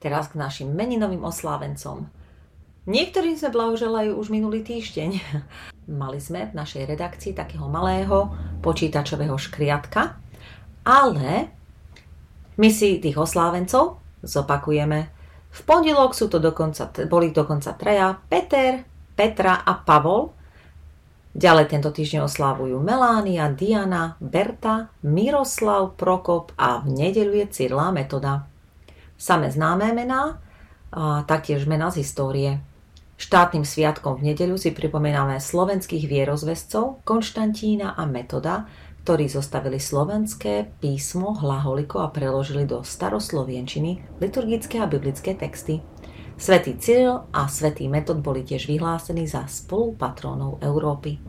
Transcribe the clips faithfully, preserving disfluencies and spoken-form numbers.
Teraz k našim meninovým oslávencom. Niektorým sme blahoželajú už minulý týždeň. Mali sme v našej redakcii takého malého počítačového škriatka, ale my si tých oslávencov zopakujeme. V pondelok sú to dokonca, boli dokonca traja, Peter, Petra a Pavol. Ďalej tento týždeň oslávujú Melánia, Diana, Berta, Miroslav, Prokop a v nedeľu je Cyrila a Metoda. Samé známe mená, a taktiež mená z histórie. Štátnym sviatkom v nedeľu si pripomíname slovenských vierozvescov Konštantína a Metoda, ktorí zostavili slovenské písmo hlaholiko a preložili do staroslovienčiny liturgické a biblické texty. Svätý Cyril a svätý Metod boli tiež vyhlásení za spolupatrónov Európy.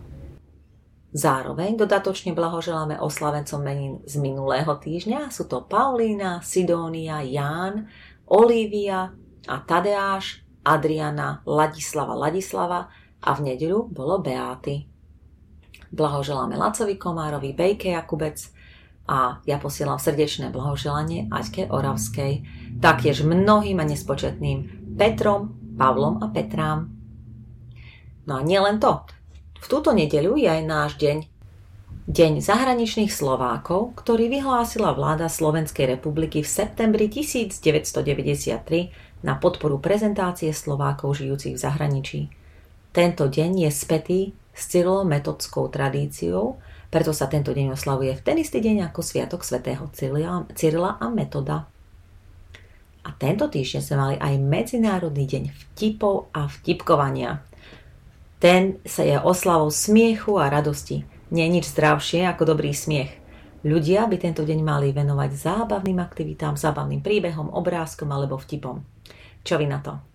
Zároveň dodatočne blahoželáme oslavencom menín z minulého týždňa. Sú to Paulína, Sidónia, Ján, Olivia a Tadeáš, Adriana, Ladislava, Ladislava a v nedeľu bolo Beáty. Blahoželáme Lacovi Komárovi, Bejke Jakubec a ja posielam srdečné blahoželanie Aťke Oravskej, taktiež mnohým a nespočetným Petrom, Pavlom a Petrám. No a nielen to. V túto nedeľu je aj náš deň, Deň zahraničných Slovákov, ktorý vyhlásila vláda Slovenskej republiky v septembri devätnásťstodeväťdesiattri na podporu prezentácie Slovákov žijúcich v zahraničí. Tento deň je spätý s cyrilometodskou tradíciou, preto sa tento deň oslavuje v ten istý deň ako sviatok svätého Cyrila a Metoda. A tento týždeň sme mali aj Medzinárodný deň vtipov a vtipkovania. Ten sa je oslavou smiechu a radosti. Nie je nič zdravšie ako dobrý smiech. Ľudia by tento deň mali venovať zábavným aktivitám, zábavným príbehom, obrázkom alebo vtipom. Čo vy na to?